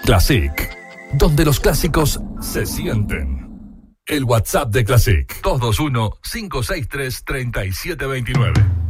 Classic, donde los clásicos se sienten. El WhatsApp de Classic, 221-563-3729.